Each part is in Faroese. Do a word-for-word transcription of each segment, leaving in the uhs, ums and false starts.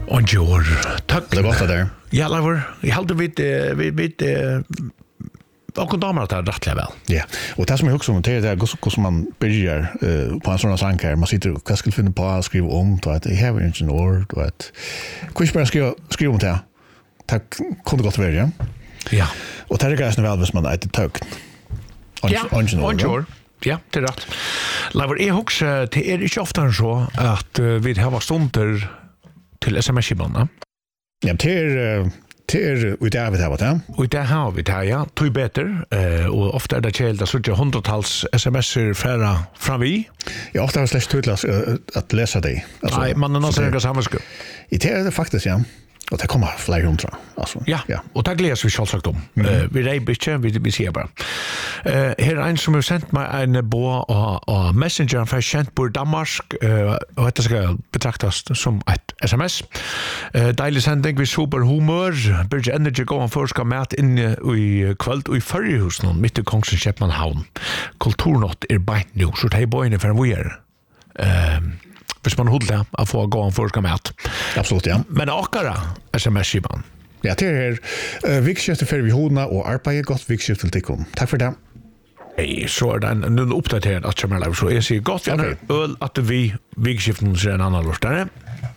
Onjor. Tack. Det var gott där. Ja, Lever. Jag hade vid vid vid och damer att det rätt väl. Ja. Och det som jag också om det är hur som man börjar på en sån sång här. Man sitter och vad ska finna på att skriva om då att det har inte en ord då att hur ska jag skriva skriva om det? Tack kunde gott vara ja. Ja. Och det är ganska väl hvis man inte tog. Ja, onjor. Ja, det är rätt. Lever är också det är inte ofta så att vi har stunder till sms-banan. Ja, det är det är vi där vi har det. Och det har vi det ja, två bättre eh och ofta är det källt att söka hundratals sms:er färra fram vi. Ja, ofta har släkt tydligt att läsa det. Alltså nej, man är nog så sammanskap. I det är det faktiskt ja. Och det kommer fler hundra alltså. Ja, ja. Och det gläds vi själv sagt om. Mm. Uh, vi rej bitte vi vi ser bara. Eh uh, här är en som har sänt mig en bo och och Messenger från Kent på Danmark uh, och det ska betraktas som ett sms. Eh uh, deilig sändning vi super humor, Bridge Energy gå on förska mat in i kväll och i förhus någon mitt i Kongsens Köpenhamn. Kulturnatt är bänt nu så det är boyne för vi är. Eh Hvis man håller att få gå en förska mat. Absolut, ja. Men akara sms-skivan. Ja, det är uh, vikskifte för vi hodna och arbete gott vikskifte till kom. Tack för det. Hej, så är den nu uppdaterad att jag menar så är sig gott okay. Öl att vi vikskiften så en annan lustare.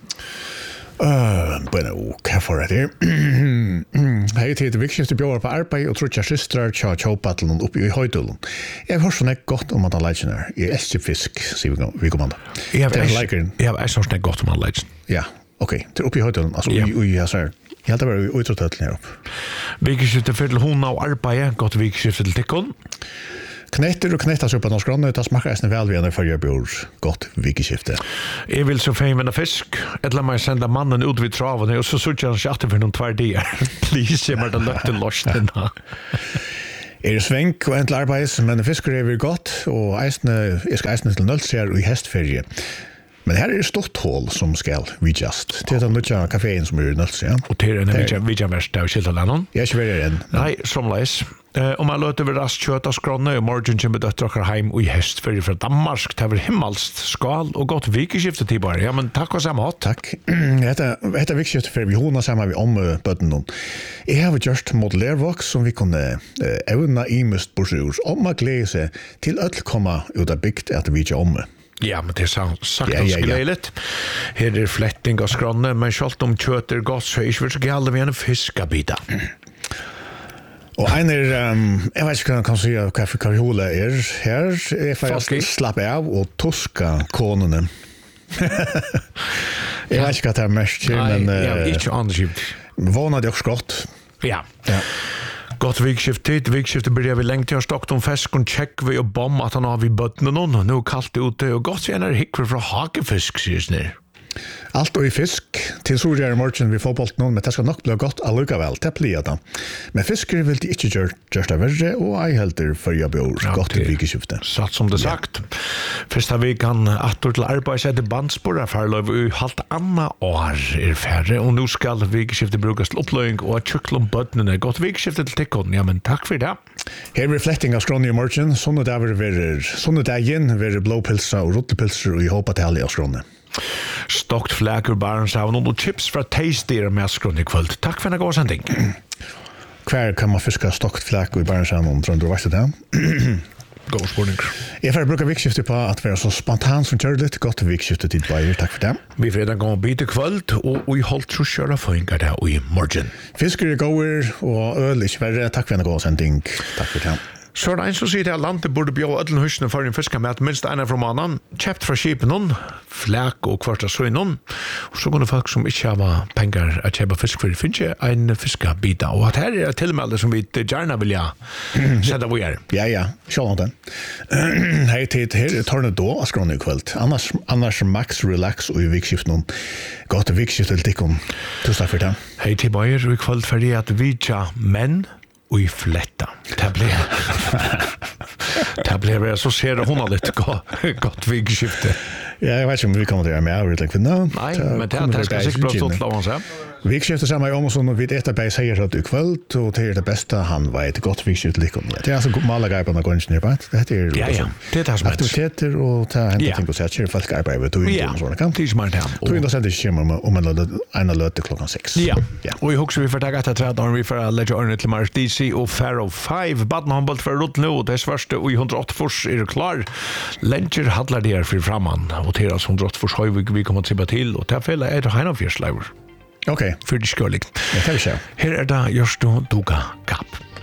Uh, bueno, vad får det? Hej till det vikskifte bjöd på arbete och tror jag systrar tja tja battlen uppe i höjdullen. Jag har så gott om att han lägger i älskar fisk, så vi vi kommer. Jag har jag har så snägt gott om han lägger. Ja, okej. Det uppe i höjdullen alltså i i jag säger. Jag hade varit utrottat här upp. Vikskifte för hon och arbete, gott vikskifte till tikon. Knetter och knettas upp på norsk grunn, det smakar nästan väl vid när för jag bor gott vikskifte. Jag vill så fem fisk. Eller man sända mannen ut vid traven och så såg jag chatta för någon två dagar. Please, jag var lagt den lost den. Är det svänk och äntligen arbete, men fiskar är väl gott och äsne är ska äsne till nöllser i hästfärje. Men här är det stort hål som ska vi just. Det är den nya kafén som är nöllser, ja. Och det är en vilja vilja värst av skiltalannon. Jag är väl en. Nej, som läs. Eh om man låter vi rast köta skronne och morgon kommer det dra hem och i häst för från Danmark det var himmelst skal och gott vikskifte till bara. Ja men tack och samma tack. Detta detta vikskifte för vi hona samma vi om bötten. Jag har just modellervox som vi kunde evna i mest borsur om man gläser till öll komma ut av byggt att vi om. Ja, men det är sagt ja, ja, ja. Här är flätting av skronne, men självt om kött är gott så är det så galt med en fiskabita. Och en är, um, jag vet inte vad jag kan säga vad för karjola är här. Jag får slappa av och toska konerna. Jag vet inte vad det är mest, men... Nej, jag har inte angivet. Vånade jag skott. Ja. Ja. Gott vikskift tid, vikskiftet börjar vi längt till stockt om fisk och check vi och bom att han har vi bötten någon. Nu kallt ute och gott sen är hickor från hakefisk syns ner. Allt och i fisk till så är morgon vi får bolt någon men det ska nog bli gott alluga väl det blir det. Men fiskar vill det inte göra just över och I helter för jag bor gott i vikskiftet. Satt som det sagt. Första veckan att till arbete det bandspår för lov vi halt anna år är färre och nu ska vikskiftet brukas till upplöjning och chucklum button är gott vikskiftet till tikon. Ja men tack för det. Här reflecting av skronny morgon såna där vill såna där igen vill blåpilsa och rotlepilser och i hoppa till alla skronne. Stokt fläker Barentshaven och chips för tastier med skronny kväll. Tack för en god sändning. Kvar kan man fiska stokt fläker i Barentshaven tror du vad det är? God spårning. Jag får bruka vikskiftet på att vara så spontan som gör det gott vikskiftet till Bayer. Tack för det. Vi får redan gå och byta kväll och vi håller så köra föringar där i morgon. Fiskar är goer och öl i Sverige. Tack för en god sändning. Tack för det. Så det er en som sier at landet burde bjøre ødelen husene for en fiskemat, minst en fra mannen, kjøpt fra skipen noen, flak og kvart av søy noen, og så kunne folk som ikke har penger å kjøpe fisk for, finner ikke en fiskebita. Og at her er tilmelde som vi gjerne vil sette på her. Ja, ja, sjål den. Hei tid, her er tårnet da, av skrån i kveld. Annars, annars max relax og i vikskift noen. Godt vikskift til tikkene. Tusen takk for det. Hei tid, Bayer, og i kveld fordi at vi tja menn, og i fletta. Det blir det blir så ser hon har lite gott vikskifte. Ja, jag vet inte om vi kommer att göra med övrigt. Nej, men det är ska säkert bra stått långt så. Vi skiftar samma i Amazon och vi äter bäst säger att du kväll och det är det bästa han vet gott vi skjuter liksom. Det är alltså mala grejer på några gånger ner på. Det är ja, ja. Det är aktiviteter och ta hämta ting och sätta folk arbetar vid och inte så kan. Det är smart här. Du inte sätter schema om man en löte klockan sex. Ja. Ja. Och jag också vi får ta att träda och vi får lägga ordning till Mars D C och Faro fem Baden handboll för rot nu det första och i hundraåtta fors är det klar. Lencher handlar det för framan och till oss hundraåtta fors har vi kommer att se till och ta fälla är det här av fjärsliver. Okej, för det skulle. Ja, det är så. Här är det just då Duga Cup.